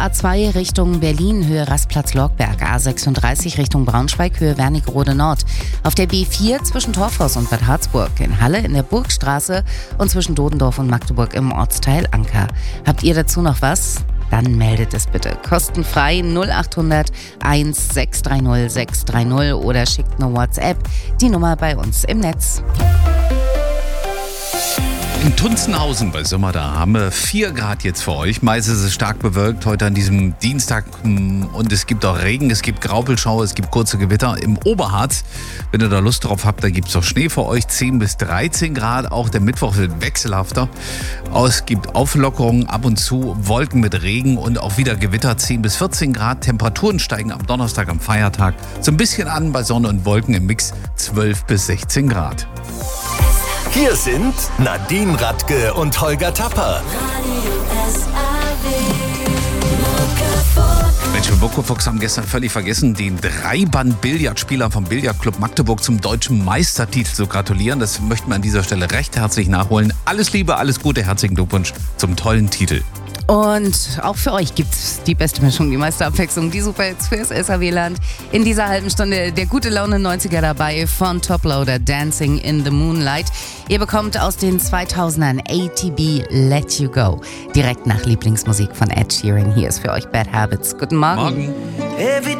A2 Richtung Berlin, Höhe Rastplatz Lorgberg. A36 Richtung Braunschweig, Höhe Wernigerode Nord. Auf der B4 zwischen Torfhaus und Bad Harzburg. In Halle in der Burgstraße und zwischen Dodendorf und Magdeburg im Ortsteil Anker. Habt ihr dazu noch was? Dann meldet es bitte kostenfrei 0800 1630 630 oder schickt eine WhatsApp. Die Nummer bei uns im Netz. In Tunzenhausen bei Sommer, da haben wir 4 Grad jetzt für euch. Meist ist es stark bewölkt heute an diesem Dienstag und es gibt auch Regen, es gibt Graupelschauer, es gibt kurze Gewitter im Oberharz. Wenn ihr da Lust drauf habt, da gibt es auch Schnee für euch, 10 bis 13 Grad. Auch der Mittwoch wird wechselhafter. Es gibt Auflockerungen, ab und zu Wolken mit Regen und auch wieder Gewitter, 10 bis 14 Grad. Temperaturen steigen am Donnerstag, am Feiertag so ein bisschen an, bei Sonne und Wolken im Mix 12 bis 16 Grad. Hier sind Nadine Radke und Holger Tapper. Mensch, wir Muckefuchs haben gestern völlig vergessen, den Dreiband-Billardspieler vom Billardclub Magdeburg zum deutschen Meistertitel zu gratulieren. Das möchten wir an dieser Stelle recht herzlich nachholen. Alles Liebe, alles Gute, herzlichen Glückwunsch zum tollen Titel. Und auch für euch gibt's die beste Mischung, die meiste Abwechslung, die Superhits fürs SAW-Land. In dieser halben Stunde der gute Laune 90er dabei von Toploader Dancing in the Moonlight. Ihr bekommt aus den 2000ern ATB Let You Go. Direkt nach Lieblingsmusik von Ed Sheeran. Hier ist für euch Bad Habits. Guten Morgen. Morgen.